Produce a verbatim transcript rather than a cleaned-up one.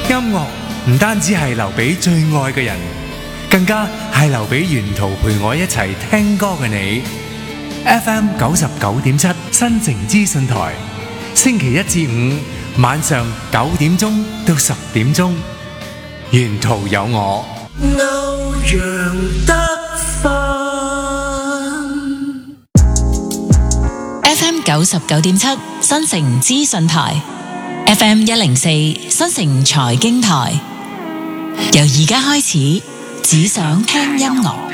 音樂唔單止係留俾最愛嘅人，更加係留俾沿途陪我一齊聽歌嘅你。F M 九十九點七新城資訊台，星期一至五晚上九點鐘到十點鐘，沿途有我。 歐陽德芬 F M 九十九點七新城資訊台， F M 一零四新城財經台，由而家開始，只想聽音樂。